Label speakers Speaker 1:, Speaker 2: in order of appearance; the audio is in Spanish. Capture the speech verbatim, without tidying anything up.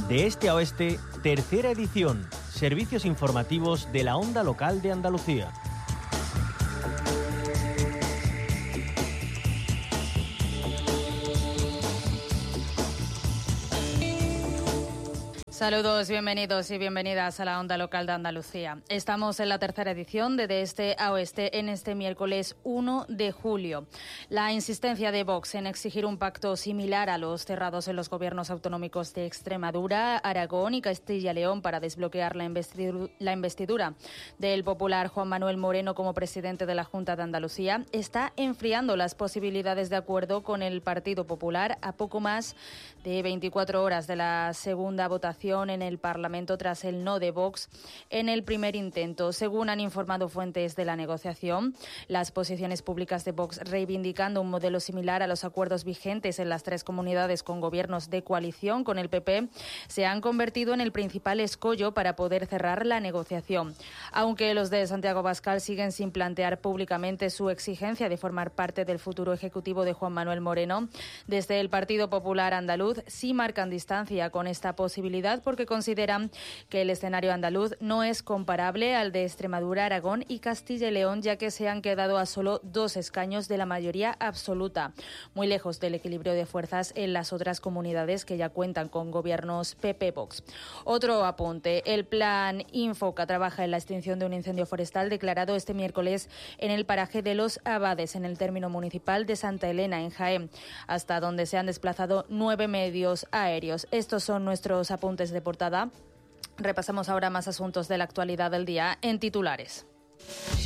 Speaker 1: De este a oeste, tercera edición. Servicios informativos de la Onda Local de Andalucía.
Speaker 2: Saludos, bienvenidos y bienvenidas a la Onda Local de Andalucía. Estamos en la tercera edición de De Este a Oeste en este miércoles uno de julio. La insistencia de Vox en exigir un pacto similar a los cerrados en los gobiernos autonómicos de Extremadura, Aragón y Castilla y León para desbloquear la investidura, la investidura del popular Juan Manuel Moreno como presidente de la Junta de Andalucía está enfriando las posibilidades de acuerdo con el Partido Popular a poco más de veinticuatro horas de la segunda votación en el Parlamento tras el no de Vox en el primer intento. Según han informado fuentes de la negociación, las posiciones públicas de Vox reivindicando un modelo similar a los acuerdos vigentes en las tres comunidades con gobiernos de coalición con el P P se han convertido en el principal escollo para poder cerrar la negociación. Aunque los de Santiago Abascal siguen sin plantear públicamente su exigencia de formar parte del futuro ejecutivo de Juan Manuel Moreno, desde el Partido Popular Andaluz sí marcan distancia con esta posibilidad porque consideran que el escenario andaluz no es comparable al de Extremadura, Aragón y Castilla y León, ya que se han quedado a solo dos escaños de la mayoría absoluta, muy lejos del equilibrio de fuerzas en las otras comunidades que ya cuentan con gobiernos P P-Vox. Otro apunte, el plan Infoca trabaja en la extinción de un incendio forestal declarado este miércoles en el paraje de Los Abades, en el término municipal de Santa Elena, en Jaén, hasta donde se han desplazado nueve medios aéreos. Estos son nuestros apuntes de portada. Repasamos ahora más asuntos de la actualidad del día en titulares.